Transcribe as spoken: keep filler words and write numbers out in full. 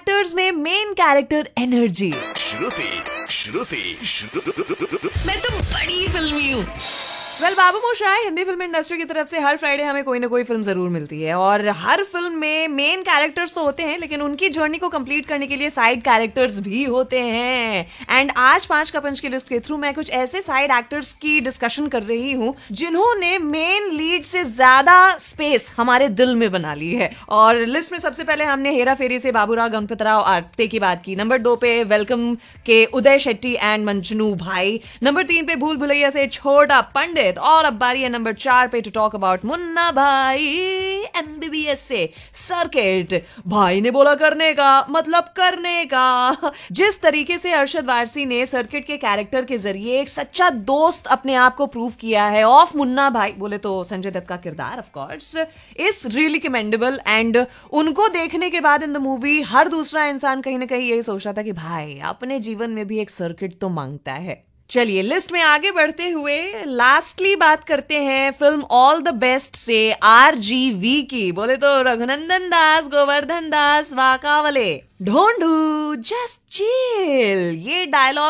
Actors में main character energy. श्रुति श्रुति श्रुति मैं तो बड़ी फिल्मी हूँ। वेल well, बाबू मोशाय, हिंदी फिल्म इंडस्ट्री की तरफ से हर फ्राइडे हमें कोई ना कोई फिल्म जरूर मिलती है और हर फिल्म में मेन कैरेक्टर्स तो होते हैं लेकिन उनकी जर्नी को कंप्लीट करने के लिए साइड कैरेक्टर्स भी होते हैं। एंड आज पांच का पंच की लिस्ट के थ्रू मैं कुछ ऐसे साइड एक्टर्स की डिस्कशन कर रही हूँ जिन्होंने मेन लीड से ज्यादा स्पेस हमारे दिल में बना ली है। और लिस्ट में सबसे पहले हमने हेरा फेरी से बाबूराव गणपतराव आप्टे की बात की। नंबर दो पे वेलकम के उदय शेट्टी एंड मंजनू भाई। नंबर तीन पे भूल भुलैया से छोटा पंडित। और अब बारी है नंबर चार पे टू टॉक अबाउट मुन्ना भाई एमबीबीएस से सर्किट। भाई ने बोला करने का मतलब करने का। जिस तरीके से अरशद वारसी ने सर्किट के कैरेक्टर के जरिए एक सच्चा दोस्त अपने आप को प्रूव किया है ऑफ मुन्ना भाई, बोले तो संजय दत्त का किरदार of course, is really commendable. And उनको देखने के बाद इन द मूवी हर दूसरा इंसान कहीं ना कहीं यही सोच रहा था कि भाई अपने जीवन में भी एक सर्किट तो मांगता है। चलिए लिस्ट में आगे बढ़ते हुए लास्टली बात करते हैं फिल्म ऑल द बेस्ट से आरजीवी की। बोले तो रघुनंदन दास, गोवर्धन दास वाकावले। ढोंढू जस्ट चिल, ये डायलॉग